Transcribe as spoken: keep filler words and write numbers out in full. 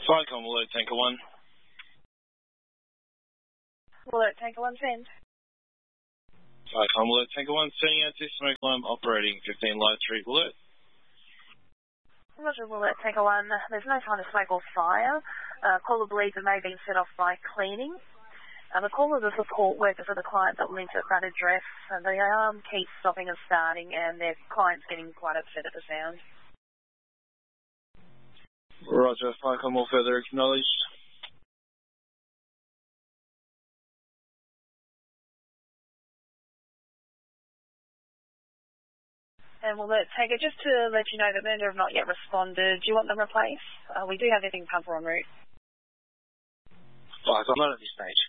Vicom Alert Tanker one. Alert Tanker one, send. Vicom Alert Tanker one, sending out to smoke alarm operating fifteen Light Street Alert. Roger, Alert Tanker one. There's no sign of smoke or fire. Uh, caller believes it may have been set off by cleaning. Uh, the caller is a support worker for the client that lives at that address. And the alarm keeps stopping and starting, and their client's getting quite upset at the sound. Roger, Vicom all further acknowledged. And we'll let, take it just to let you know that vendor have not yet responded. Do you want them replaced? Uh, we do have everything cover en route. Vicom, not at this stage.